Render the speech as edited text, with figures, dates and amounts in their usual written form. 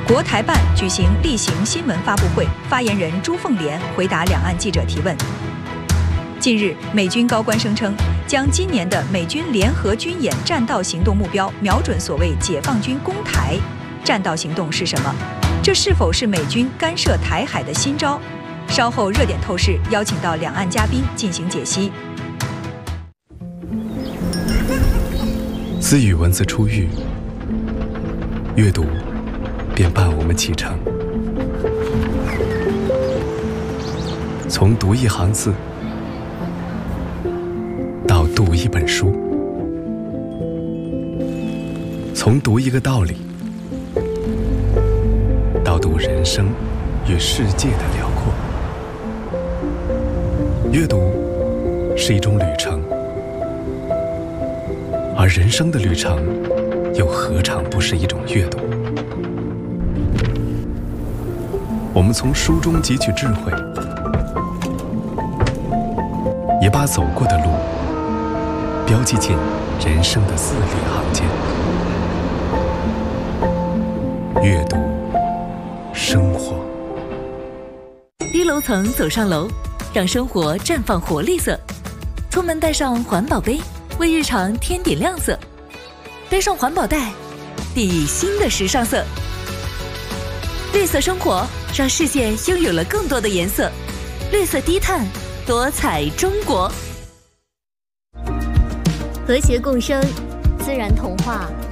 国台办举行例行新闻发布会，发言人朱凤莲回答两岸记者提问。近日，美军高官声称，将今年的美军联合军演战道行动目标瞄准所谓解放军攻台。战道行动是什么？这是否是美军干涉台海的新招？稍后热点透视邀请到两岸嘉宾进行解析。 自与文字初遇，阅读便伴我们启程。从读一行字到读一本书，从读一个道理到读人生与世界的辽阔。阅读是一种旅程，而人生的旅程又何尝不是一种阅读？我们从书中汲取智慧，也把走过的路标记进人生的字里行间。阅读生活， 低楼层走上楼，让生活绽放活力色。出门带上环保杯，为日常添点亮色。背上环保袋，递以新的时尚色。绿色生活，让世界拥有了更多的颜色。绿色低碳，多彩中国。 和谐共生，自然童话